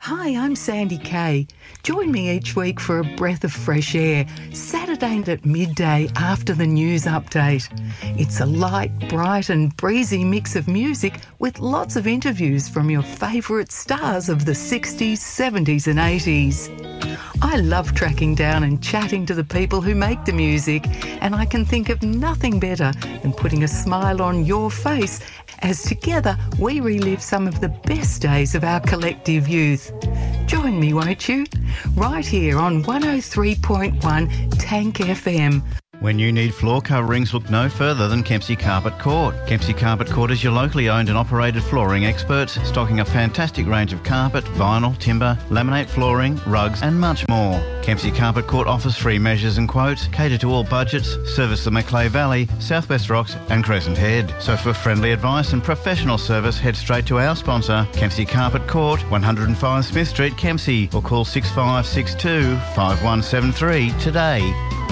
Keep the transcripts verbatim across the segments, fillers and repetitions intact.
Hi, I'm Sandy Kay. Join me each week for a breath of fresh air, Saturday at midday after the news update. It's a light, bright and breezy mix of music with lots of interviews from your favourite stars of the sixties, seventies and eighties. I love tracking down and chatting to the people who make the music, and I can think of nothing better than putting a smile on your face as together we relive some of the best days of our collective youth. Join me, won't you? Right here on one oh three point one Tank F M. When you need floor coverings, look no further than Kempsey Carpet Court. Kempsey Carpet Court is your locally owned and operated flooring experts, stocking a fantastic range of carpet, vinyl, timber, laminate flooring, rugs and much more. Kempsey Carpet Court offers free measures and quotes, cater to all budgets, service the Macleay Valley, South West Rocks and Crescent Head. So for friendly advice and professional service, head straight to our sponsor, Kempsey Carpet Court, one oh five Smith Street, Kempsey, or call six five six two, five one seven three today.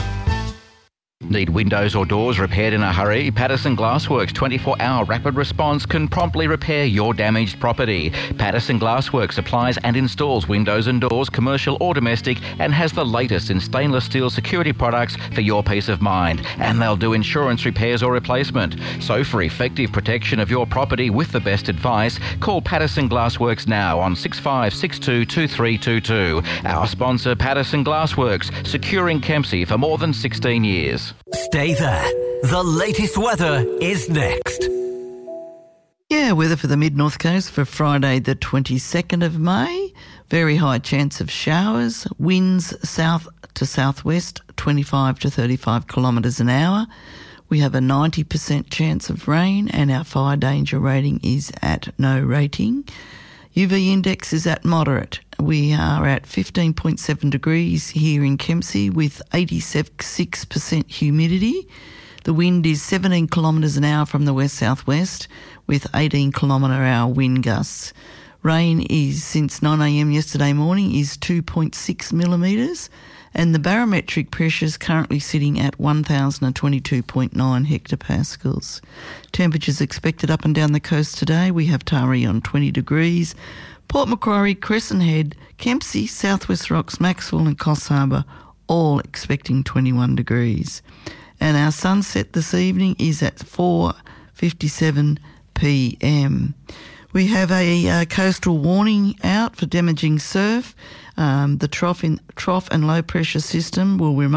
Need windows or doors repaired in a hurry? Patterson Glassworks twenty-four hour rapid response can promptly repair your damaged property. Patterson Glassworks supplies and installs windows and doors, commercial or domestic, and has the latest in stainless steel security products for your peace of mind. And they'll do insurance repairs or replacement. So for effective protection of your property with the best advice, call Patterson Glassworks now on six five six two, two three two two. Our sponsor, Patterson Glassworks, securing Kempsey for more than sixteen years. Stay there. The latest weather is next. Yeah, weather for the mid-north coast for Friday the twenty-second of May. Very high chance of showers. Winds south to southwest, twenty-five to thirty-five kilometres an hour. We have a ninety percent chance of rain and our fire danger rating is at no rating. U V index is at moderate. We are at fifteen point seven degrees here in Kempsey with eighty-six percent humidity. The wind is seventeen kilometres an hour from the west-southwest with eighteen kilometre hour wind gusts. Rain is, since nine a m yesterday morning, is two point six millimetres and the barometric pressure is currently sitting at one thousand twenty-two point nine hectopascals. Temperatures expected up and down the coast today. We have Taree on twenty degrees, Port Macquarie, Crescent Head, Kempsey, South West Rocks, Maxwell and Coffs Harbour all expecting twenty-one degrees. And our sunset this evening is at four fifty-seven p m. We have a uh, coastal warning out for damaging surf. Um, the trough, in, trough and low pressure system will remain